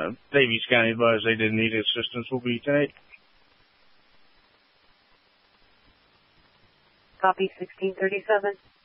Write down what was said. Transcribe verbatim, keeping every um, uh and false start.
uh, Davies County advised they didn't need assistance. Will be ten eight. Copy sixteen thirty-seven.